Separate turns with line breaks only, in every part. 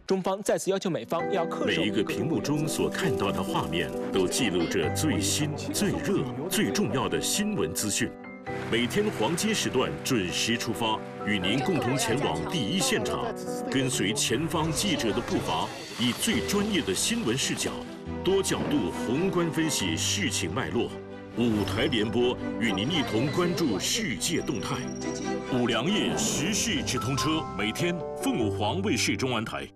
中方再次要求美方要恪守。
每一个屏幕中所看到的画面，都记录着最新、最热、最重要的新闻资讯。每天黄金时段准时出发，与您共同前往第一现场，跟随前方记者的步伐，以最专业的新闻视角，多角度宏观分析事情脉络。5台联播，与您一同关注世界动态。5粮液时事直通车，每天凤凰卫视中文台。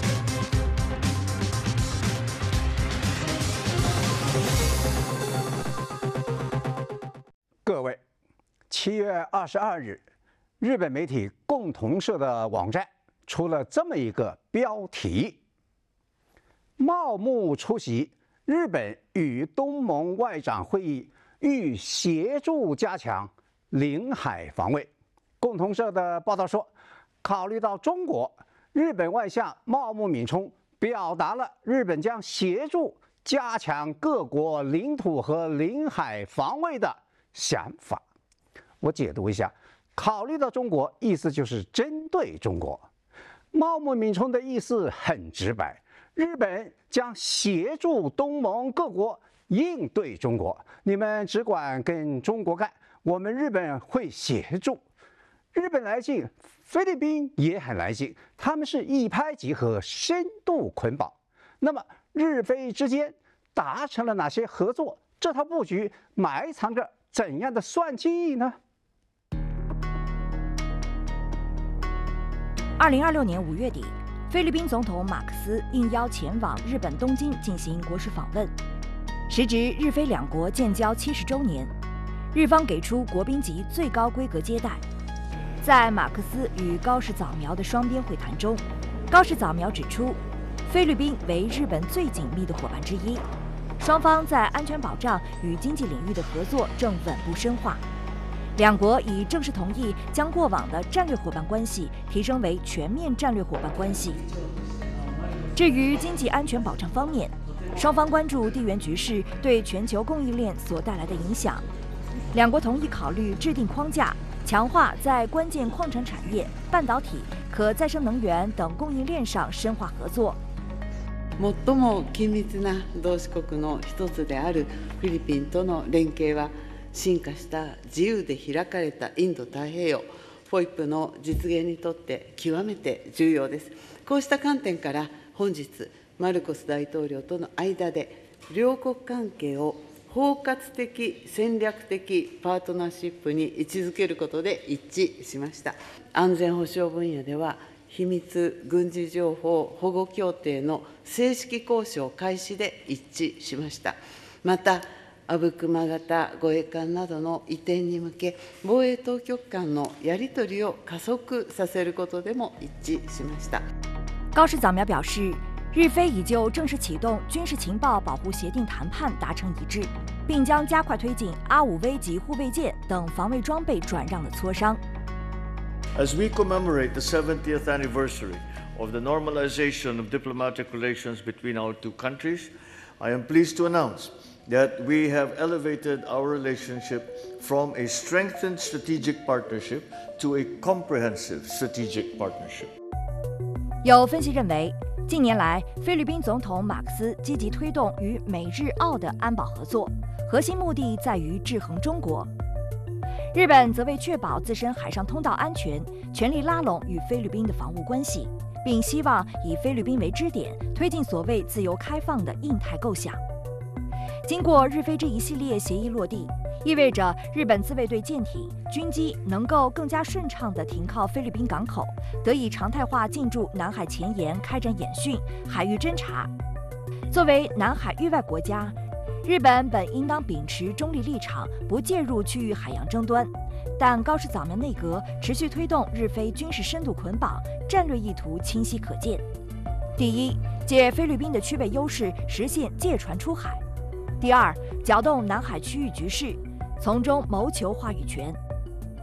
各位，7月22日，日本媒体共同社的网站出了这么一个标题：茂木出席日本与东盟外长会议，欲协助加强领海防卫。共同社的报道说，考虑到中国，日本外相茂木敏充表达了日本将协助加强各国领土和领海防卫的想法。我解读一下，考虑到中国，意思就是针对中国。茂木敏充的意思很直白，日本将协助东盟各国应对中国，你们只管跟中国干，我们日本会协助。日本来劲，菲律宾也很来劲，他们是一拍即合，深度捆绑。那么日菲之间达成了哪些合作？这套布局埋藏着怎样的算计呢
？2026年5月底，菲律宾总统马克思应邀前往日本东京进行国事访问，时值日菲两国建交70周年，日方给出国宾级最高规格接待。在马克思与高市早苗的双边会谈中，高市早苗指出，菲律宾为日本最紧密的伙伴之一，双方在安全保障与经济领域的合作正稳步深化。两国已正式同意将过往的战略伙伴关系提升为全面战略伙伴关系。至于经济安全保障方面，双方关注地缘局势对全球供应链所带来的影响，两国同意考虑制定框架，强化在关键矿产产业、半导体、可再生能源等供应链上深化合作。
最も緊密な同志国の一つであるフィリピンとの連携は、進化した自由で開かれたインド太平洋 FOIP の実現にとって極めて重要です。こうした観点から本日マルコス大統領との間で両国関係を包括的戦略的パートナーシップに位置づけることで一致しました。安全保障分野では秘密軍事情報保護協定の正式交渉開始で一致しました。また阿武隈型護衛艦などの移転に向け、防衛当局間のやり取りを加速させることでも一致しました。
高市早苗表示，日菲已就正式启动军事情报保护协定谈判达成一致，并将加快推进R5V级护卫舰等防卫装备转让的磋商。
As we commemorate the 70th anniversary of the normalization of diplomatic relations between our two countries, I am pleased to announce that we have elevated our relationship from a strengthened strategic partnership to a comprehensive strategic partnership.
有分析认为，近年来菲律宾总统马克思积极推动与美日澳的安保合作，核心目的在于制衡中国。日本则为确保自身海上通道安全，全力拉拢与菲律宾的防务关系，并希望以菲律宾为支点，推进所谓自由开放的印太构想。经过日菲这一系列协议落地，意味着日本自卫队舰艇、军机能够更加顺畅地停靠菲律宾港口，得以常态化进驻南海前沿开展演训、海域侦察。作为南海域外国家，日本本应当秉持中立立场，不介入区域海洋争端。但高市早苗内阁持续推动日菲军事深度捆绑，战略意图清晰可见。第一，借菲律宾的区位优势实现借船出海；第二，搅动南海区域局势，从中谋求话语权。